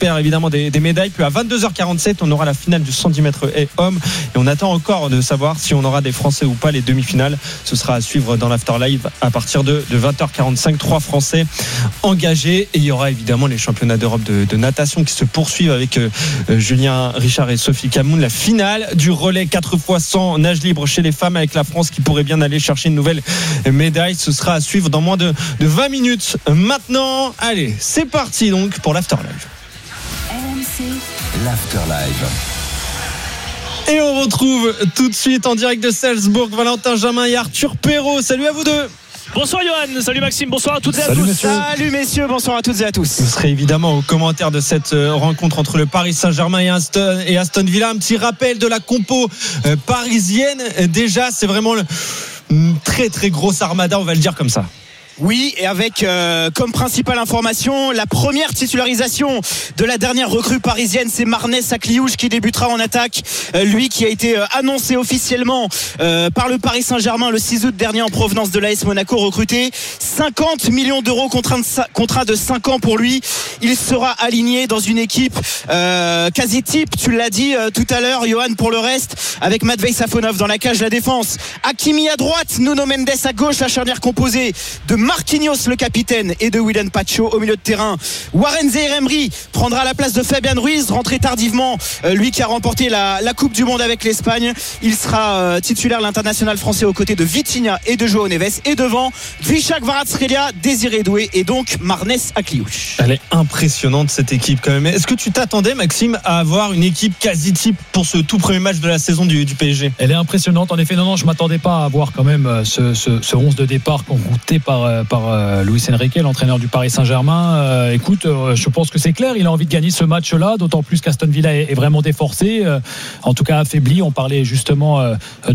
espère évidemment des médailles. Puis à 22h47, on aura la finale du 110 mètres et hommes. Et on attend encore de savoir si on aura des Français ou pas. Les demi-finales, ce sera à suivre dans l'After Live à partir de 20h45. 3 Français engagés. Et il y aura évidemment les championnats d'Europe de natation qui se poursuivent avec Julien Richard et Sophie Camoun. La finale du relais 4x100 nage libre chez les femmes avec la France qui pourrait bien aller chercher une nouvelle médaille. Ce sera à suivre dans moins de 20 minutes. Maintenant, allez, c'est parti donc pour l'After Live. RMC, l'After Live. Et on retrouve tout de suite en direct de Salzbourg Valentin Jamin et Arthur Perrault. Salut à vous deux. Bonsoir Johan, salut Maxime, bonsoir à toutes et à tous. Salut messieurs, bonsoir à toutes et à tous. Vous serez évidemment au commentaire de cette rencontre entre le Paris Saint-Germain et Aston Villa. Un petit rappel de la compo parisienne. Déjà, c'est vraiment une très très grosse armada, on va le dire comme ça. Oui, et avec comme principale information la première titularisation de la dernière recrue parisienne, c'est Marnès Akliouche qui débutera en attaque. Lui qui a été annoncé officiellement par le Paris Saint-Germain le 6 août dernier en provenance de l'AS Monaco, recruté 50 millions d'euros, contrat de 5 ans pour lui. Il sera aligné dans une équipe quasi type, tu l'as dit tout à l'heure Johan, pour le reste, avec Matvei Safonov dans la cage, la défense, Hakimi à droite, Nuno Mendes à gauche, la charnière composée de Marquinhos le capitaine et de Willian Pacho au milieu de terrain. Warren Zaïre-Emery prendra la place de Fabian Ruiz, rentré tardivement, lui qui a remporté la Coupe du Monde avec l'Espagne. Il sera titulaire, l'international français, aux côtés de Vitinha et de João Neves, et devant Dvichak Kvaratskhelia, Désiré Doué et donc Marnès Akliouche. Elle est impressionnante cette équipe quand même. Est-ce que tu t'attendais, Maxime, à avoir une équipe quasi type pour ce tout premier match de la saison du PSG? Elle est impressionnante en effet. Non, je m'attendais pas à avoir quand même ce 11 de départ concocté par Luis Enrique, l'entraîneur du Paris Saint-Germain. Écoute, je pense que c'est clair, il a envie de gagner ce match-là, d'autant plus qu'Aston Villa est vraiment déforcé, en tout cas affaibli. On parlait justement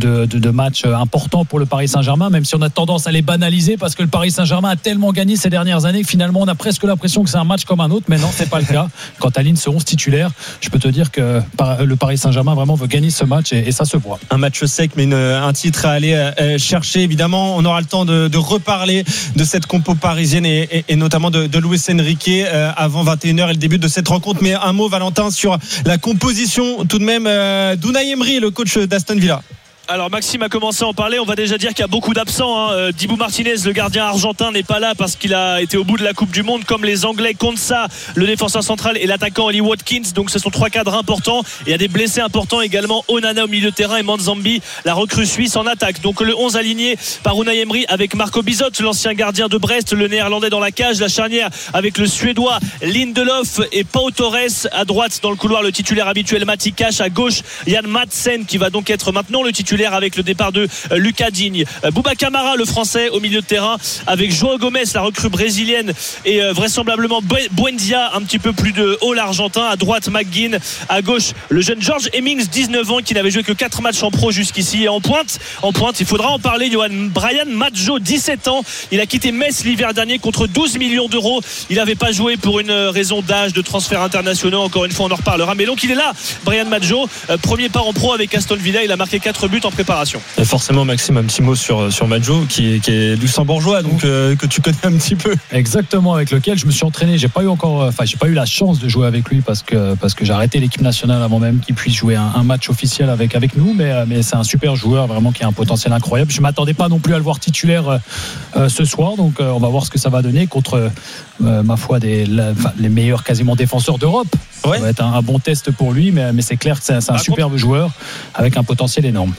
de matchs importants pour le Paris Saint-Germain, même si on a tendance à les banaliser parce que le Paris Saint-Germain a tellement gagné ces dernières années que finalement on a presque l'impression que c'est un match comme un autre, mais non, c'est pas le cas. Quand tu alignes ce 11 titulaire, je peux te dire que le Paris Saint-Germain vraiment veut gagner ce match et ça se voit. Un match sec, mais un titre à aller chercher. Évidemment, on aura le temps de reparler de cette compo parisienne et notamment de Luis Enrique avant 21h et le début de cette rencontre. Mais un mot, Valentin, sur la composition tout de même d'Unai Emery, le coach d'Aston Villa. Alors Maxime a commencé à en parler. On va déjà dire qu'il y a beaucoup d'absents. Dibu Martinez, le gardien argentin, n'est pas là parce qu'il a été au bout de la Coupe du Monde, comme les Anglais Konsa, le défenseur central, et l'attaquant Oli Watkins. Donc ce sont 3 cadres importants. Il y a des blessés importants également. Onana au milieu de terrain et Manzambi, la recrue suisse, en attaque. Donc le 11 aligné par Unai Emery avec Marco Bizot, l'ancien gardien de Brest, le néerlandais dans la cage, la charnière avec le suédois Lindelof et Pau Torres. À droite dans le couloir, le titulaire habituel Mati Cash. À gauche, Yann Madsen qui va donc être maintenant le titulaire avec le départ de Lucas Digne. Bouba Camara, le français, au milieu de terrain avec João Gomes, la recrue brésilienne, et vraisemblablement Buendia, un petit peu plus de haut, l'argentin. À droite, McGinn. À gauche, le jeune George Hemmings, 19 ans, qui n'avait joué que 4 matchs en pro jusqu'ici. Et en pointe, il faudra en parler, Johan, Brian Madjo, 17 ans. Il a quitté Metz l'hiver dernier contre 12 millions d'euros. Il n'avait pas joué pour une raison d'âge, de transferts internationaux. Encore une fois, on en reparlera. Mais donc, il est là, Brian Madjo. Premier pas en pro avec Aston Villa. Il a marqué 4 buts en préparation. Et forcément, Maxime, un petit mot sur Madjo qui est luxembourgeois, donc que tu connais un petit peu. Exactement, avec lequel je me suis entraîné. J'ai pas eu la chance de jouer avec lui parce que j'ai arrêté l'équipe nationale avant même qu'il puisse jouer un match officiel avec nous, mais c'est un super joueur vraiment qui a un potentiel incroyable. Je m'attendais pas non plus à le voir titulaire ce soir, donc on va voir ce que ça va donner contre ma foi les meilleurs quasiment défenseurs d'Europe. Ouais. Ça va être un bon test pour lui, mais c'est clair que c'est un superbe joueur avec un potentiel énorme.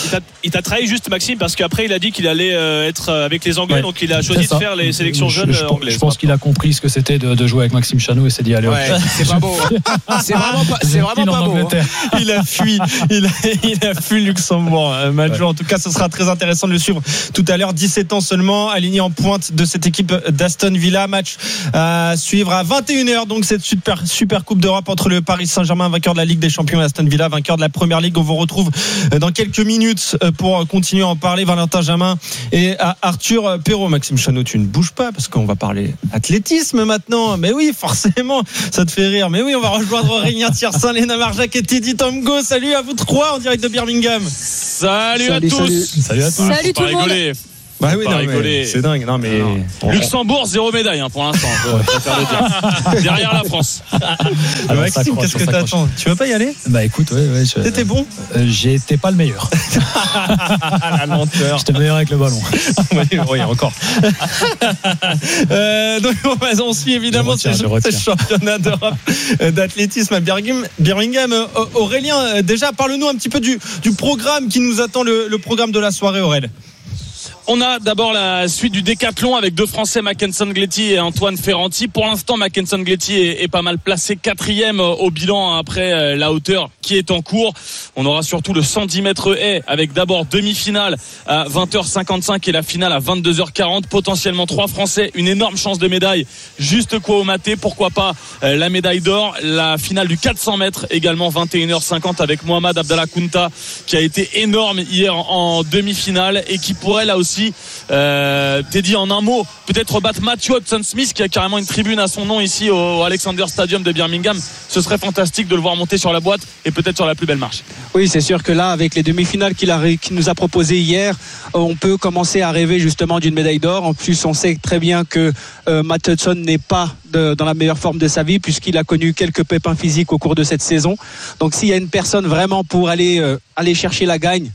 Il t'a trahi juste, Maxime, parce qu'après il a dit qu'il allait être avec les Anglais, donc il a choisi de faire les sélections jeunes anglaises. Je pense qu'il a compris ce que c'était de jouer avec Maxime Chanou et s'est dit allez, c'est pas beau. C'est vraiment pas beau. Il a fui Luxembourg. Madjo, en tout cas, ce sera très intéressant de le suivre tout à l'heure. 17 ans seulement, aligné en pointe de cette équipe d'Aston Villa. Match à suivre à 21h. Donc cette super Coupe d'Europe entre le Paris Saint-Germain, vainqueur de la Ligue des Champions, et Aston Villa, vainqueur de la Première Ligue. On vous retrouve dans quelques minutes pour continuer à en parler. Valentin Jamin et Arthur Perrault. Maxime Chanou, tu ne bouges pas parce qu'on va parler athlétisme maintenant. Mais oui, forcément, ça te fait rire. Mais oui, on va rejoindre Aurélien Thiersin, Léna Marjac et Teddy Tomgo. Salut à vous trois en direct de Birmingham. Salut à tous. Salut à tous. Salut tout le monde. Bah oui, pas non, rigoler. c'est dingue. Non, mais Luxembourg, 0 médaille pour l'instant. Je préfère le dire. Derrière la France. Alors, Maxime, ça qu'est-ce que accroche. t'attends? Tu veux pas y aller? Bah écoute, ouais, T'étais bon? j'étais pas le meilleur. La lenteur. J'étais meilleur avec le ballon. Oui, encore. Donc on suit évidemment Je retiens. ce championnat d'Europe d'athlétisme à Birmingham. Aurélien, déjà parle-nous un petit peu du programme qui nous attend, le programme de la soirée, Aurélien. On a d'abord la suite du décathlon avec deux Français, Mackenson Gletty et Antoine Ferranti. Pour l'instant, Mackenson Gletty est pas mal placé, 4e au bilan après la hauteur qui est en cours. On aura surtout le 110 mètres haies avec d'abord demi-finale à 20h55 et la finale à 22h40. Potentiellement 3 Français, une énorme chance de médaille. Juste quoi au maté, pourquoi pas la médaille d'or. La finale du 400 mètres également 21h50 avec Mohamed Abdallah Kounta qui a été énorme hier en demi-finale et qui pourrait là aussi t'es dit en un mot peut-être battre Matthew Hudson-Smith qui a carrément une tribune à son nom ici au Alexander Stadium de Birmingham. Ce serait fantastique de le voir monter sur la boîte et peut-être sur la plus belle marche. Oui, c'est sûr que là, avec les demi-finales qu'il nous a proposées hier, on peut commencer à rêver justement d'une médaille d'or. En plus, on sait très bien que Matt Hudson n'est pas dans la meilleure forme de sa vie puisqu'il a connu quelques pépins physiques au cours de cette saison. Donc s'il y a une personne vraiment pour aller chercher la gagne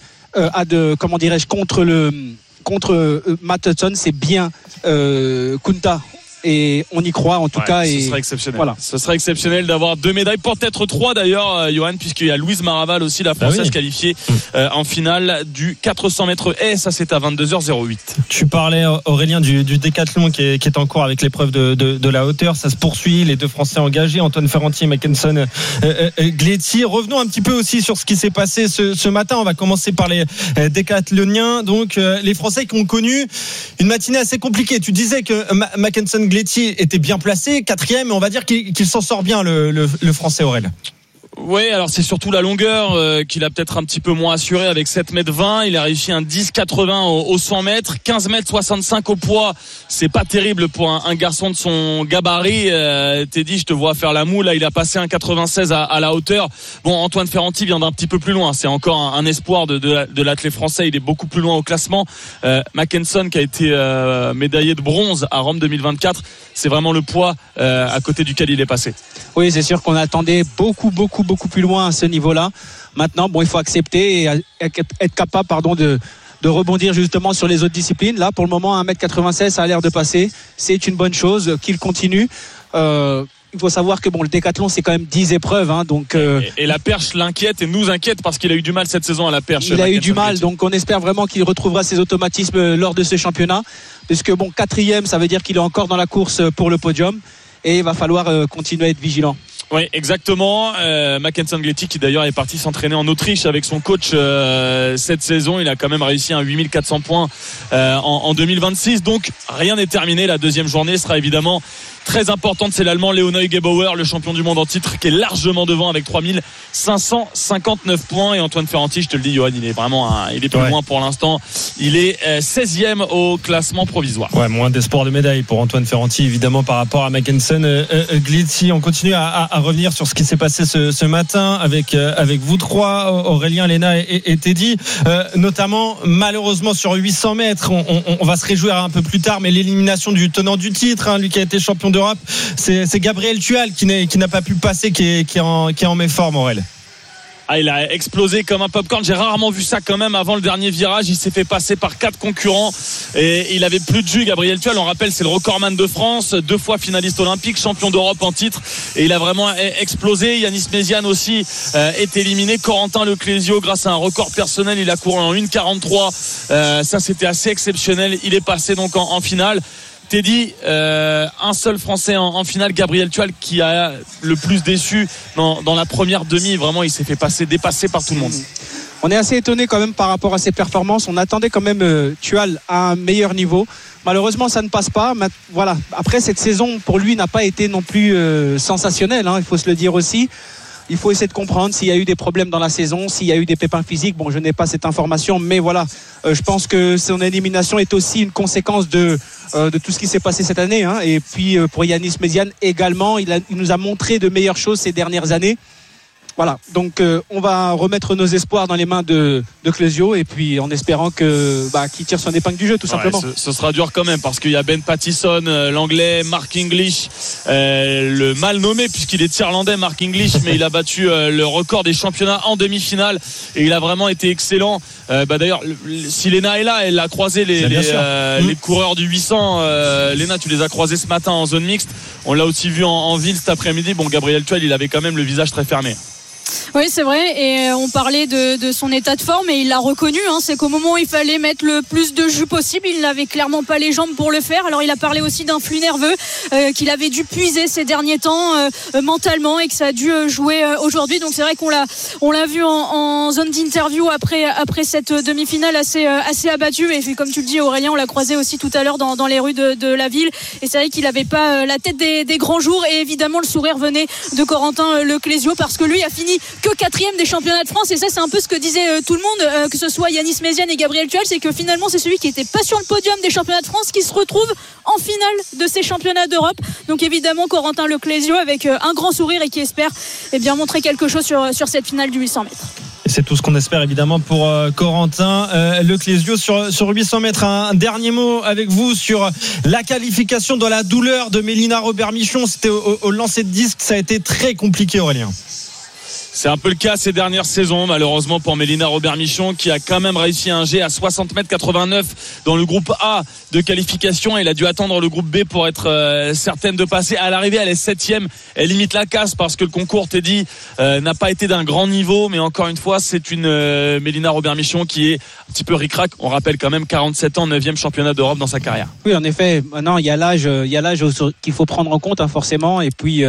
contre Matt Hudson, c'est bien Kounta. Et on y croit en tout cas. Ce serait exceptionnel. Voilà. Ce serait exceptionnel d'avoir 2 médailles, peut-être 3 d'ailleurs, Johan, puisqu'il y a Louise Maraval aussi, la Française qualifiée en finale du 400 mètres haies. Ça, c'est à 22h08. Tu parlais, Aurélien, du décathlon qui est en cours avec l'épreuve de la hauteur. Ça se poursuit. Les deux Français engagés, Antoine Ferranti et Mackenson Gletty. Revenons un petit peu aussi sur ce qui s'est passé ce matin. On va commencer par les décathloniens. Donc, les Français qui ont connu une matinée assez compliquée. Tu disais que Mackenson Gletty était bien placé, 4e, mais on va dire qu'il s'en sort bien, le Français Aurélien. Oui, alors c'est surtout la longueur qu'il a peut-être un petit peu moins assuré avec 7m20. Il a réussi un 10,80 au 100 mètres, 15m65 au poids. C'est pas terrible pour un garçon de son gabarit. T'es dit, je te vois faire la moue. Là, il a passé un 96 à la hauteur. Bon, Antoine Ferranti vient d'un petit peu plus loin. C'est encore un espoir de l'athlète français. Il est beaucoup plus loin au classement. Mackenson qui a été médaillé de bronze à Rome 2024. C'est vraiment le poids à côté duquel il est passé. Oui, c'est sûr qu'on attendait beaucoup plus loin à ce niveau-là. Maintenant, il faut accepter et être capable, de rebondir justement sur les autres disciplines. Là, pour le moment, 1m96, ça a l'air de passer. C'est une bonne chose qu'il continue. Il faut savoir que le décathlon, c'est quand même 10 épreuves. Et la perche l'inquiète et nous inquiète parce qu'il a eu du mal cette saison à la perche. Il a eu du mal, donc on espère vraiment qu'il retrouvera ses automatismes lors de ce championnat. Puisque 4e, ça veut dire qu'il est encore dans la course pour le podium. Et il va falloir continuer à être vigilant. Oui, exactement. Mackenson Gletty qui d'ailleurs est parti s'entraîner en Autriche avec son coach cette saison. Il a quand même réussi un 8400 points en 2026. Donc rien n'est terminé. La deuxième journée sera évidemment très importante. C'est l'Allemand Léo Neugebauer, le champion du monde en titre, qui est largement devant avec 3559 points. Et Antoine Ferranti, je te le dis, Johan, il est vraiment il est plus loin pour l'instant. Il est 16e au classement provisoire. Ouais, moins d'espoir de médaille pour Antoine Ferranti, évidemment, par rapport à Mackenson Gletty. On continue à revenir sur ce qui s'est passé ce matin avec vous trois, Aurélien, Léna et Teddy. Notamment, malheureusement, sur 800 mètres, on va se réjouir un peu plus tard, mais l'élimination du tenant du titre, lui qui a été champion d'Europe, c'est Gabriel Tual qui n'a pas pu passer, qui est en méforme, Aurélien. Il a explosé comme un popcorn. J'ai rarement vu ça quand même avant le dernier virage. Il s'est fait passer par 4 concurrents et il avait plus de jus. Gabriel Tual, on rappelle, c'est le recordman de France, 2 fois finaliste olympique, champion d'Europe en titre, et il a vraiment explosé. Yanis Méziane aussi est éliminé. Corentin Leclésio, grâce à un record personnel, il a couru en 1,43. Ça, c'était assez exceptionnel. Il est passé donc en finale. Teddy, un seul Français en finale, Gabriel Tual, qui a le plus déçu dans la première demi. Vraiment, il s'est fait dépasser par tout le monde. On est assez étonné quand même par rapport à ses performances. On attendait quand même Tual à un meilleur niveau. Malheureusement, ça ne passe pas. Voilà. Après, cette saison, pour lui, n'a pas été non plus sensationnelle, il faut se le dire aussi. Il faut essayer de comprendre s'il y a eu des problèmes dans la saison, s'il y a eu des pépins physiques. Bon, je n'ai pas cette information, mais voilà. Je pense que son élimination est aussi une conséquence de tout ce qui s'est passé cette année. Et puis, pour Yanis Méziane également, il nous a montré de meilleures choses ces dernières années. Voilà, donc on va remettre nos espoirs dans les mains de Clésio et puis en espérant qu'il tire son épingle du jeu tout simplement. Ce sera dur quand même parce qu'il y a Ben Pattison, l'anglais, Mark English, le mal nommé puisqu'il est irlandais Mark English, mais il a battu le record des championnats en demi-finale et il a vraiment été excellent. D'ailleurs, si Léna est là, elle a croisé les coureurs du 800. Léna, tu les as croisés ce matin en zone mixte. On l'a aussi vu en ville cet après-midi. Bon, Gabriel Tuel, il avait quand même le visage très fermé. Oui, c'est vrai, et on parlait de son état de forme et il l'a reconnu, c'est qu'au moment où il fallait mettre le plus de jus possible, il n'avait clairement pas les jambes pour le faire. Alors il a parlé aussi d'un flux nerveux qu'il avait dû puiser ces derniers temps mentalement et que ça a dû jouer aujourd'hui. Donc c'est vrai qu'on l'a vu en zone d'interview après cette demi-finale assez abattu, et puis comme tu le dis Aurélien, on l'a croisé aussi tout à l'heure dans les rues de la ville, et c'est vrai qu'il n'avait pas la tête des grands jours, et évidemment le sourire venait de Corentin Le Clésio parce que lui a fini que 4e des championnats de France, et ça c'est un peu ce que disait tout le monde, que ce soit Yanis Méziane et Gabriel Tuel, c'est que finalement c'est celui qui n'était pas sur le podium des championnats de France qui se retrouve en finale de ces championnats d'Europe. Donc évidemment Corentin Le Clésio avec un grand sourire et qui espère montrer quelque chose sur cette finale du 800 mètres. Et c'est tout ce qu'on espère évidemment pour Corentin Le Clésio sur 800 mètres. Un dernier mot avec vous sur la qualification dans la douleur de Mélina Robert-Michon. C'était au lancer de disque, ça a été très compliqué, Aurélien. C'est un peu le cas ces dernières saisons, malheureusement pour Mélina Robert-Michon, qui a quand même réussi un jet à 60,89 m dans le groupe A de qualification. Elle a dû attendre le groupe B pour être certaine de passer. À l'arrivée, elle est 7e. Elle limite la casse parce que le concours, Teddy, n'a pas été d'un grand niveau. Mais encore une fois, c'est une Mélina Robert-Michon qui est un petit peu ric-rac. On rappelle quand même 47 ans, 9e championnat d'Europe dans sa carrière. Oui, en effet. Maintenant, il y a l'âge qu'il faut prendre en compte, forcément. Et puis...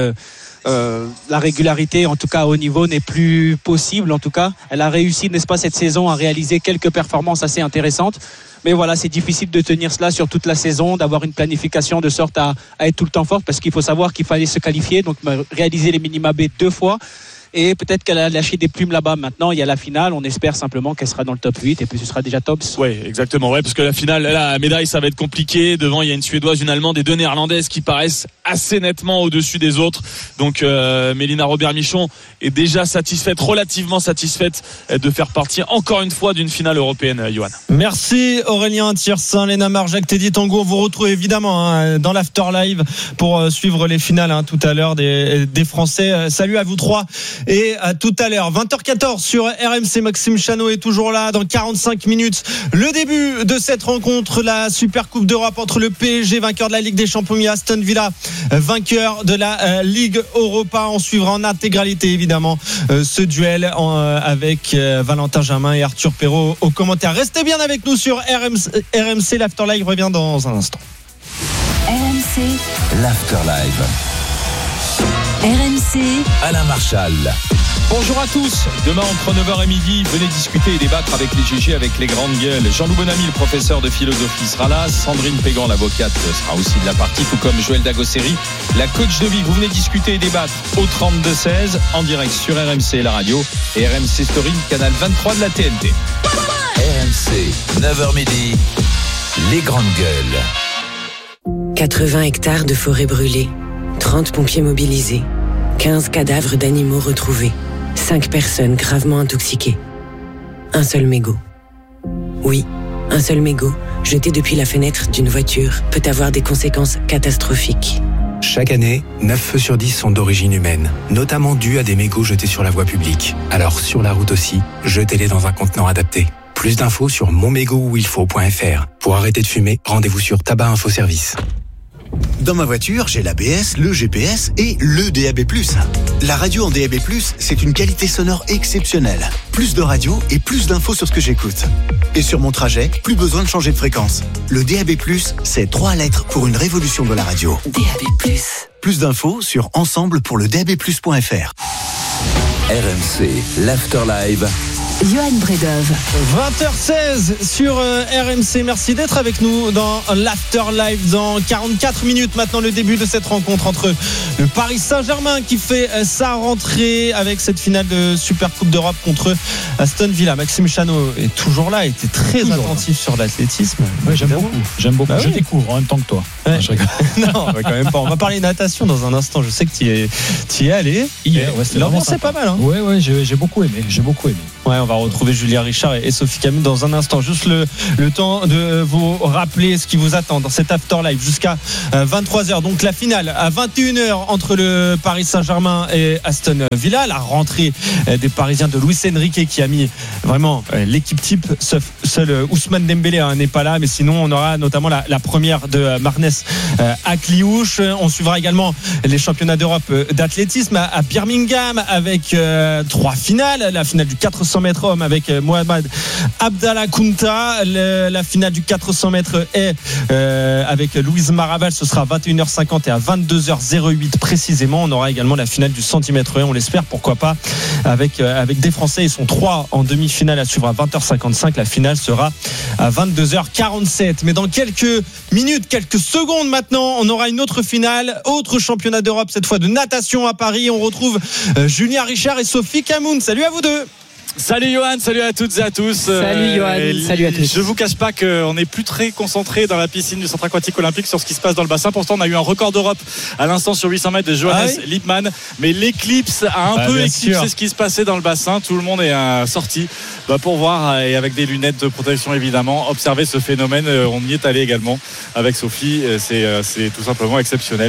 la régularité, en tout cas au niveau, n'est plus possible. En tout cas, elle a réussi, n'est-ce pas, cette saison à réaliser quelques performances assez intéressantes. Mais voilà, c'est difficile de tenir cela sur toute la saison, d'avoir une planification de sorte à être tout le temps forte, parce qu'il faut savoir qu'il fallait se qualifier, donc réaliser les minima B 2 fois. Et peut-être qu'elle a lâché des plumes là-bas. Maintenant, il y a la finale. On espère simplement qu'elle sera dans le top 8 et puis ce sera déjà tops. Oui, exactement. Ouais, parce que la finale, la médaille, ça va être compliqué. Devant, il y a une Suédoise, une Allemande et 2 Néerlandaises qui paraissent assez nettement au-dessus des autres. Donc, Mélina Robert-Michon est déjà relativement satisfaite de faire partie encore une fois d'une finale européenne, Johan. Merci Aurélien Thirsin, Léna Marjac, Teddy Tangour. On vous retrouve évidemment dans l'After Live pour suivre les finales tout à l'heure des Français. Salut à vous trois. Et à tout à l'heure, 20h14 sur RMC. Maxime Chanot est toujours là. Dans 45 minutes, le début de cette rencontre, la Super Coupe d'Europe entre le PSG, vainqueur de la Ligue des Champions, et Aston Villa, vainqueur de la Ligue Europa. On suivra en intégralité évidemment ce duel avec Valentin Germain et Arthur Perrault aux commentaires. Restez bien avec nous sur RMC. L'After Live revient dans un instant. RMC, l'After Live. RMC, Alain Marchal. Bonjour à tous. Demain entre 9h et midi, venez discuter et débattre avec les GG, avec les grandes gueules. Jean-Loup Bonamy, le professeur de philosophie, sera là. Sandrine Pégan, l'avocate, sera aussi de la partie, tout comme Joël Dagosseri, la coach de vie. Vous venez discuter et débattre au 32-16 en direct sur RMC, la radio, et RMC Story, canal 23 de la TNT. RMC, 9h midi, les grandes gueules. 80 hectares de forêt brûlée, 30 pompiers mobilisés, 15 cadavres d'animaux retrouvés, 5 personnes gravement intoxiquées. Un seul mégot. Oui, un seul mégot, jeté depuis la fenêtre d'une voiture, peut avoir des conséquences catastrophiques. Chaque année, 9 feux sur 10 sont d'origine humaine, notamment dus à des mégots jetés sur la voie publique. Alors sur la route aussi, jetez-les dans un contenant adapté. Plus d'infos sur monmégotuilfaut.fr. Pour arrêter de fumer, rendez-vous sur Tabac Info Service. Dans ma voiture, j'ai l'ABS, le GPS et le DAB+. La radio en DAB+, c'est une qualité sonore exceptionnelle. Plus de radio et plus d'infos sur ce que j'écoute. Et sur mon trajet, plus besoin de changer de fréquence. Le DAB+, c'est 3 lettres pour une révolution de la radio. DAB+. Plus d'infos sur ensemble pour le DAB+.fr. RMC, l'After Live. Johan Bredov. 20h16 sur RMC. Merci d'être avec nous dans l'After Live. Dans 44 minutes maintenant, le début de cette rencontre entre le Paris Saint-Germain qui fait sa rentrée avec cette finale de Super Coupe d'Europe contre Aston Villa. Maxime Chanot est toujours là, était très attentif sur l'athlétisme. Oui, j'aime beaucoup. Bah je découvre en même temps que toi. Ouais. Non, quand même pas. On va parler natation dans un instant. Je sais que tu y es allé hier. L'ambiance c'est pas mal. Hein. Ouais, j'ai beaucoup aimé. Ouais, on va retrouver Julien Richard et Sophie Camus dans un instant. Juste le temps de vous rappeler ce qui vous attend dans cet After Live jusqu'à 23h. Donc la finale à 21h entre le Paris Saint-Germain et Aston Villa. La rentrée des Parisiens de Luis Enrique qui a mis vraiment l'équipe type. Seul Ousmane Dembélé n'est pas là. Mais sinon, on aura notamment la première de Marnès à Cliouche. On suivra également les championnats d'Europe d'athlétisme à Birmingham avec 3 finales. La finale du 400 mètres hommes avec Mohamed Abdallah Kounta. La finale du 400 mètres est avec Louise Maraval. Ce sera à 21h50 et à 22h08 précisément. On aura également la finale du 110 mètres et on l'espère, pourquoi pas, avec des Français. Ils sont 3 en demi-finale à suivre à 20h55. La finale sera à 22h47. Mais dans quelques minutes, quelques secondes maintenant, on aura une autre finale, autre championnat d'Europe, cette fois de natation à Paris. On retrouve Julien Richard et Sophie Camoun. Salut à vous deux. Salut Johan, salut à toutes et à tous. Salut Johan, salut à tous. Je vous cache pas qu'on n'est plus très concentré dans la piscine du centre aquatique olympique sur ce qui se passe dans le bassin. Pourtant on a eu un record d'Europe à l'instant sur 800 mètres de Johannes Lippmann. Mais l'éclipse a un peu éclipsé ce qui se passait dans le bassin. Tout le monde est sorti pour voir, et avec des lunettes de protection évidemment, observer ce phénomène. On y est allé également avec Sophie. C'est tout simplement exceptionnel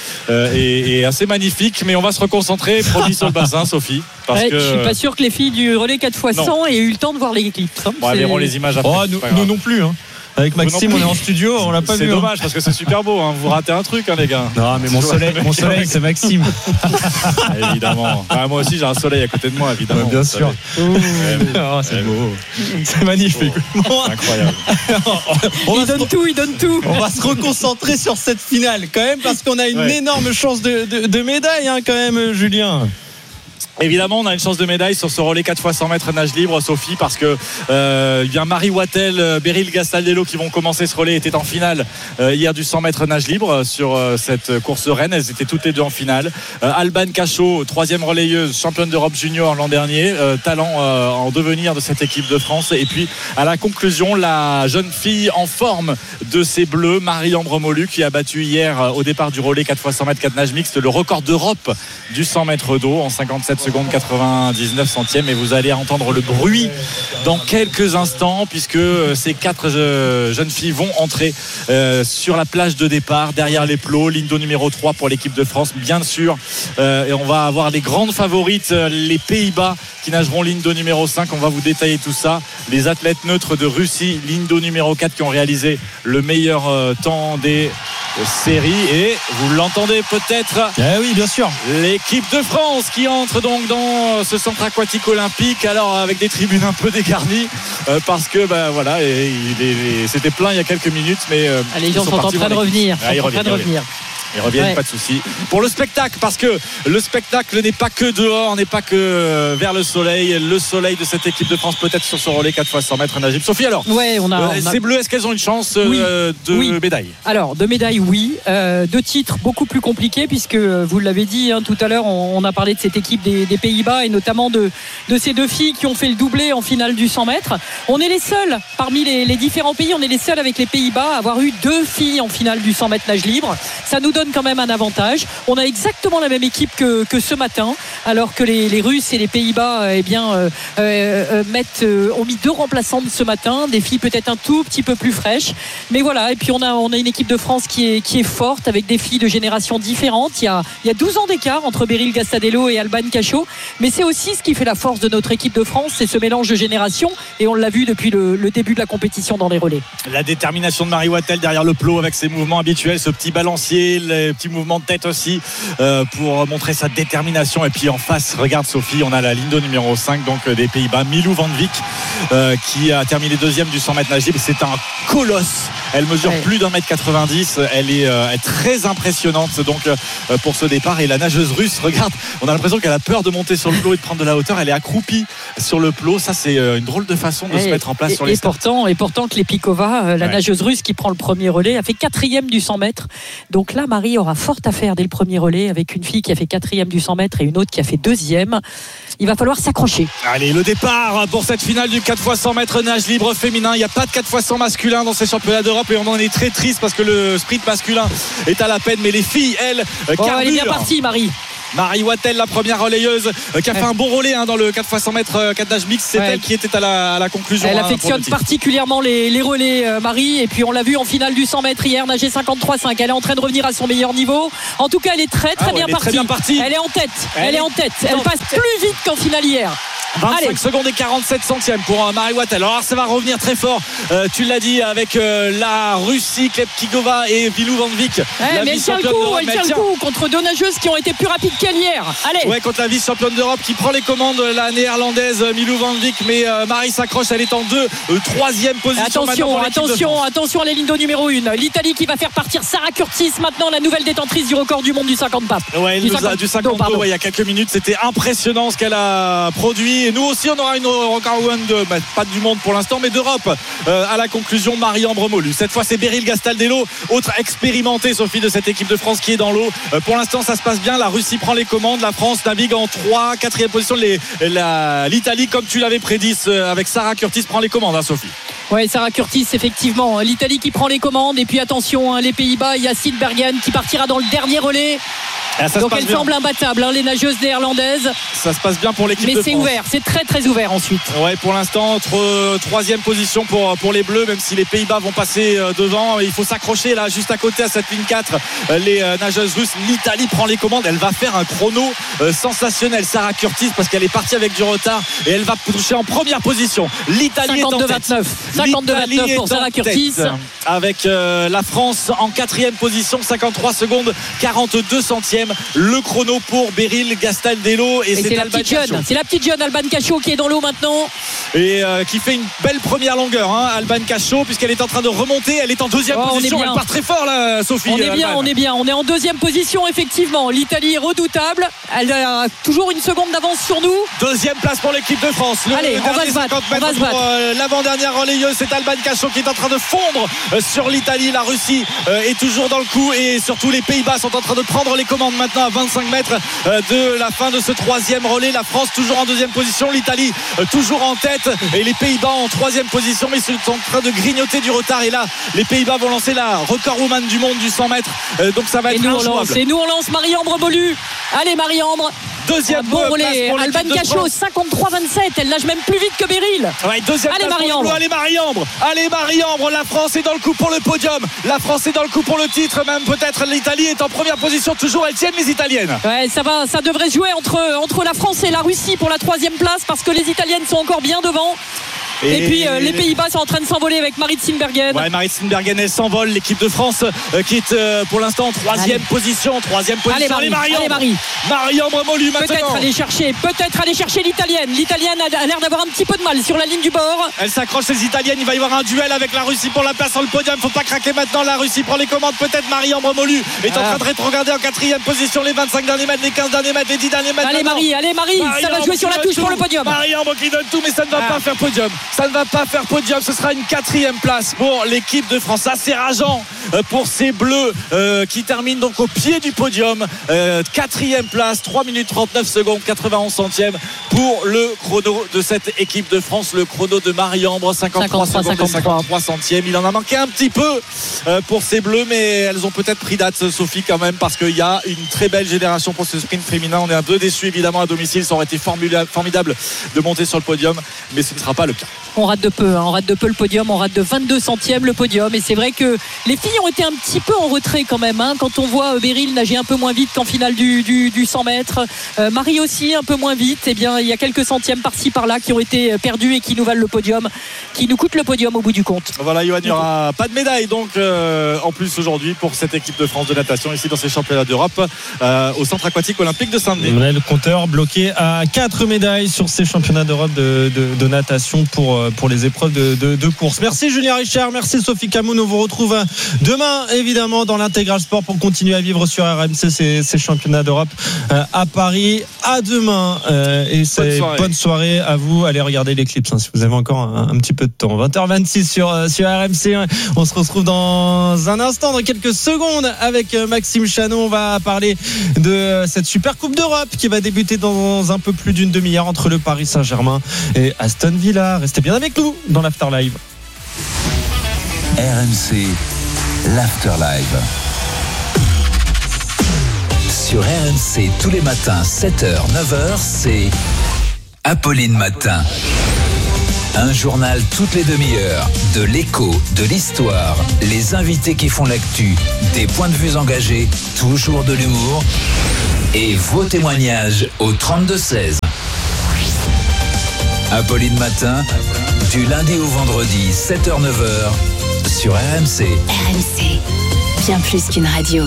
et assez magnifique. Mais on va se reconcentrer, promis, sur le bassin, Sophie. Parce que je suis pas sûr que les filles du relais 4x100 aient eu le temps de voir l'éclipse. Bon, elles verront les images après. Nous non plus. Hein. Avec Maxime, on est en studio, on l'a pas vu. C'est dommage parce que c'est super beau. Hein. Vous ratez un truc, les gars. Non, mais mon soleil, c'est Maxime. Évidemment. moi aussi, j'ai un soleil à côté de moi, évidemment. Bien sûr. C'est beau. C'est magnifique. C'est incroyable. Il donne tout. On va se reconcentrer sur cette finale quand même parce qu'on a une énorme chance de médaille, quand même, Julien. Évidemment, on a une chance de médaille sur ce relais 4x100 mètres nage libre, Sophie, parce que Marie Wattel, Beryl Gastaldello qui vont commencer ce relais étaient en finale hier du 100 mètres nage libre sur cette course reine. Elles étaient toutes les deux en finale. Alban Cachot, 3e relayeuse, championne d'Europe junior l'an dernier, talent en devenir de cette équipe de France. Et puis à la conclusion, la jeune fille en forme de ces bleus, Marie-Ambre Molu, qui a battu hier au départ du relais 4x100 mètres 4 nage mixte le record d'Europe du 100 mètres d'eau en 57 secondes 99 centièmes. Et vous allez entendre le bruit dans quelques instants puisque ces 4 jeunes filles vont entrer sur la plage de départ derrière les plots, ligne d'eau numéro 3 pour l'équipe de France bien sûr, et on va avoir les grandes favorites, les Pays-Bas qui nageront ligne d'eau numéro 5. On va vous détailler tout ça. Les athlètes neutres de Russie, ligne d'eau numéro 4, qui ont réalisé le meilleur temps des séries. Et vous l'entendez peut-être, oui, bien sûr, l'équipe de France qui entre donc dans ce centre aquatique olympique, alors avec des tribunes un peu dégarnies parce que voilà, c'était plein il y a quelques minutes, mais les gens sont en train de revenir. Ils reviennent, pas de souci. Pour le spectacle, parce que le spectacle n'est pas que dehors, n'est pas que vers le soleil. Le soleil de cette équipe de France, peut-être sur ce relais 4x100 mètres nage. Sophie, alors, ces bleus, est-ce qu'elles ont une chance de médaille? Alors, de médaille, oui. De titres beaucoup plus compliqués, puisque vous l'avez dit tout à l'heure, on a parlé de cette équipe des Pays-Bas et notamment de ces 2 filles qui ont fait le doublé en finale du 100 mètres. On est les seuls, parmi les différents pays, on est les seuls avec les Pays-Bas à avoir eu 2 filles en finale du 100 mètres nage libre. Ça nous donne quand même un avantage. On a exactement la même équipe que ce matin, alors que les Russes et les Pays-Bas ont mis 2 remplaçantes ce matin, des filles peut-être un tout petit peu plus fraîches, mais voilà. Et puis on a une équipe de France qui est forte, avec des filles de générations différentes. Il y a 12 ans d'écart entre Beryl Gastaldello et Alban Cachot, mais c'est aussi ce qui fait la force de notre équipe de France, c'est ce mélange de générations, et on l'a vu depuis le début de la compétition dans les relais. La détermination de Marie Wattel derrière le plot avec ses mouvements habituels, ce petit balancier, les petits mouvements de tête aussi pour montrer sa détermination. Et puis en face, regarde Sophie, on a la ligne de numéro 5 donc des Pays-Bas, Milou van Dijk qui a terminé deuxième du 100 mètres nage libre. C'est un colosse. Elle mesure plus d'1m90. Elle est très impressionnante donc pour ce départ. Et la nageuse russe, regarde, on a l'impression qu'elle a peur de monter sur le plot et de prendre de la hauteur. Elle est accroupie sur le plot. Ça, c'est une drôle de façon de se mettre en place sur les starts. Et pourtant Klepikova, la nageuse russe qui prend le premier relais, a fait 4e du 100 mètres. Donc là, Marie aura fort à faire dès le premier relais avec une fille qui a fait 4e du 100 mètres et une autre qui a fait 2e. Il va falloir s'accrocher. Allez, le départ pour cette finale du 4x100 mètres nage libre féminin. Il n'y a pas de 4x100 masculin dans ces championnats d'Europe et on en est très triste parce que le sprint masculin est à la peine. Mais les filles, elles, carburent. Elle est bien partie, Marie. Marie Wattel, la première relayeuse qui a fait un bon relais dans le 4x100 mètres 4 nage mix. C'est elle qui était à la conclusion. Elle affectionne particulièrement les relais, Marie. Et puis on l'a vu en finale du 100 mètres hier, nager 53,5. Elle est en train de revenir à son meilleur niveau. En tout cas, elle est très bien partie. Elle est en tête. Elle passe plus vite qu'en finale hier. 25 secondes et 47 centièmes pour Marie Wattel. Alors ça va revenir très fort, tu l'as dit, avec la Russie, Klepikova et Milou van Dijk. Mais elle tient le coup contre deux nageuses qui ont été plus rapides qu'elle hier. Allez. Ouais, contre la vice-championne d'Europe qui prend les commandes, la néerlandaise Milou van Dijk. Mais Marie s'accroche, elle est en 3e position. Attention à la ligne de numéro 1. L'Italie qui va faire partir Sarah Curtis, maintenant la nouvelle détentrice du record du monde du 50 pas. Ouais, du 50 il y a quelques minutes. C'était impressionnant ce qu'elle a produit. Et nous aussi, on aura une record pas du monde pour l'instant, mais d'Europe à la conclusion. Marie-Ambre Molu. Cette fois, c'est Beryl Gastaldello, autre expérimentée, Sophie, de cette équipe de France qui est dans l'eau. Pour l'instant, ça se passe bien. La Russie prend les commandes. La France navigue en 4e position. L'Italie, comme tu l'avais prédit, avec Sarah Curtis, prend les commandes, Sophie. Oui, Sarah Curtis, effectivement. L'Italie qui prend les commandes. Et puis attention, les Pays-Bas, il y a Silbergen qui partira dans le dernier relais. Donc elle semble imbattable, les nageuses néerlandaises. Ça se passe bien pour l'équipe de France. Mais c'est ouvert, c'est très ouvert ensuite. Ouais, pour l'instant, entre 3e position pour les Bleus, même si les Pays-Bas vont passer devant. Il faut s'accrocher là, juste à côté à cette ligne 4. Les nageuses russes, l'Italie prend les commandes. Elle va faire un chrono sensationnel, Sarah Curtis, parce qu'elle est partie avec du retard et elle va toucher en première position. L'Italie est en tête. 52-29 pour Sarah Curtis. Avec la France en 4e position, 53 secondes 42 centièmes. Le chrono pour Beryl Gastaldello et c'est la petite jeune Alban Cachot qui est dans l'eau maintenant et qui fait une belle première longueur, Alban Cachot, puisqu'elle est en train de remonter. Elle est en 2e position. Elle part très fort là, Sophie. On est bien. On est en 2e position effectivement. L'Italie est redoutable. Elle a toujours une seconde d'avance sur nous. 2e place pour l'équipe de France. Allez, on va se battre. Pour l'avant-dernière relayeuse, c'est Alban Cachot qui est en train de fondre sur l'Italie. La Russie est toujours dans le coup et surtout les Pays-Bas sont en train de prendre les commandes maintenant à 25 mètres de la fin de ce 3e relais. La France toujours en 2e position, l'Italie toujours en tête et les Pays-Bas en 3e position, mais ils sont en train de grignoter du retard. Et là les Pays-Bas vont lancer la record woman du monde du 100 mètres, donc ça va être injouable. Et nous on lance Marie-Ambre Molu. Allez Marie-Ambre, 2e bon relais. Alban Cachot 53-27, elle nage même plus vite que Beryl. Ouais, 2e allez Marie-Ambre. Allez Marie-Ambre, la France est dans le coup pour le podium, la France est dans le coup pour le titre, même peut-être l'Italie est en première position toujours. Elles tiennent les Italiennes. Ouais, ça devrait jouer entre la France et la Russie pour la 3e place parce que les Italiennes sont encore bien devant. Et puis les Pays-Bas sont en train de s'envoler avec Marit Silbergen. Ouais, Marit Silbergen, elle s'envole. L'équipe de France qui est pour l'instant en 3e position. Allez Marie. Marie-Ambre Molu maintenant. Peut-être aller chercher l'Italienne. L'Italienne a l'air d'avoir un petit peu de mal sur la ligne du bord. Elle s'accroche les Italiennes. Il va y avoir un duel avec la Russie pour la place sur le podium. Faut pas craquer maintenant. La Russie prend les commandes. Peut-être Marie-Ambre Molu est en train de rétrograder en 4e position. Les 25 derniers mètres, les 15 derniers mètres, les 10 derniers mètres. Allez Marie, ça va jouer sur la touche pour le podium. Marie-Ambre qui donne tout, mais ça ne va pas faire podium. Ce sera une 4e place pour l'équipe de France. Assez rageant pour ces Bleus qui terminent donc au pied du podium. 4e place, 3 minutes 39 secondes 91 centièmes pour le chrono de cette équipe de France. Le chrono de Marie-Ambre, 53 centièmes. Il en a manqué un petit peu pour ces Bleus, mais elles ont peut-être pris date, Sophie, quand même, parce qu'il y a une très belle génération pour ce sprint féminin. On est un peu déçus évidemment à domicile. Ça aurait été formidable de monter sur le podium, mais ce ne sera pas le cas. On rate de peu, on rate de peu le podium, on rate de 22 centièmes le podium. Et c'est vrai que les filles ont été un petit peu en retrait quand même. Quand on voit Beryl nager un peu moins vite qu'en finale du 100 mètres, Marie aussi un peu moins vite, eh bien il y a quelques centièmes par-ci par-là qui ont été perdus et qui nous valent le podium, qui nous coûtent le podium au bout du compte. Voilà, Johan, il n'y aura pas de médaille donc en plus aujourd'hui pour cette équipe de France de natation ici dans ces championnats d'Europe au centre aquatique olympique de Saint-Denis. On a le compteur bloqué à 4 médailles sur ces championnats d'Europe de natation pour les épreuves de course. Merci Julien Richard, merci Sophie Camoun. On vous retrouve demain évidemment dans l'Intégral Sport pour continuer à vivre sur RMC ces championnats d'Europe à Paris. À demain et bonne soirée à vous. Allez regarder l'éclipse si vous avez encore un petit peu de temps. 20h26 sur RMC. On se retrouve dans un instant, dans quelques secondes avec Maxime Chanon. On va parler de cette super Coupe d'Europe qui va débuter dans un peu plus d'une demi-heure entre le Paris Saint-Germain et Aston Villa. Restez bien avec nous dans l'After Live. RMC, l'After Live. Sur RMC, tous les matins, 7h, 9h, c'est Apolline Matin. Un journal toutes les demi-heures, de l'écho, de l'histoire, les invités qui font l'actu, des points de vue engagés, toujours de l'humour et vos témoignages au 32-16. Apolline Matin, du lundi au vendredi, 7h, 9h, sur RMC. RMC, bien plus qu'une radio.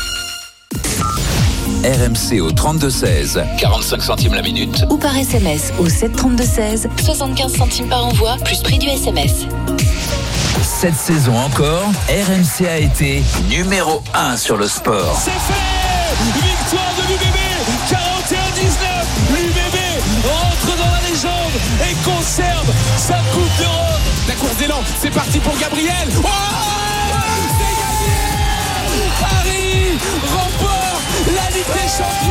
RMC au 32-16, 45 centimes la minute. Ou par SMS au 732-16, 75 centimes par envoi, plus prix du SMS. Cette saison encore, RMC a été numéro 1 sur le sport. C'est fait! Victoire de l'UBB, 41-19. L'UBB rentre dans la légende et conserve sa Coupe d'Europe. La course d'élan, c'est parti pour Gabriel. Oh, c'est gagné! Paris remporte la Ligue des Champions.